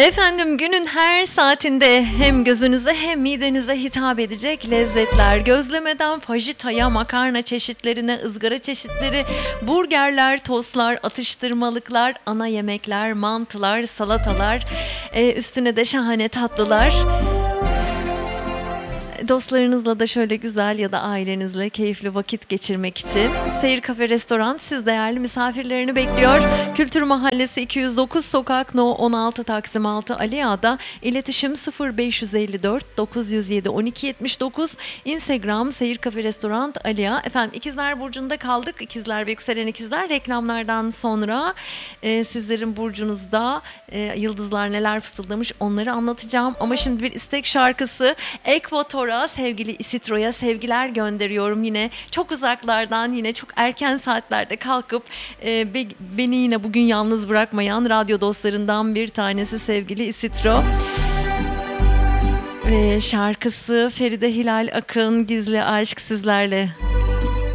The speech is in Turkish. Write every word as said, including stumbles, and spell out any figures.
Efendim, günün her saatinde hem gözünüze hem midenize hitap edecek lezzetler. Gözlemeden fajitaya, makarna çeşitlerine, ızgara çeşitleri, burgerler, tostlar, atıştırmalıklar, ana yemekler, mantılar, salatalar, e, üstüne de şahane tatlılar. Dostlarınızla da şöyle güzel ya da ailenizle keyifli vakit geçirmek için Seyir Kafe Restoran siz değerli misafirlerini bekliyor. Kültür Mahallesi iki yüz dokuz Sokak No on altı Taksim altı Ali Ağa'da. İletişim sıfır beş yüz elli dört dokuz yüz yedi on iki yetmiş dokuz. Instagram Seyir Kafe Restoran Ali Ağa. Efendim, İkizler Burcu'nda kaldık. İkizler ve yükselen ikizler, reklamlardan sonra e, sizlerin burcunuzda e, yıldızlar neler fısıldamış onları anlatacağım. Ama şimdi bir istek şarkısı. Ekvator'a, sevgili Isitro'ya sevgiler gönderiyorum yine. Çok uzaklardan, yine çok erken saatlerde kalkıp e, be, beni yine bugün yalnız bırakmayan radyo dostlarından bir tanesi sevgili Isitro. Ve şarkısı Feride Hilal Akın, Gizli Aşk sizlerle.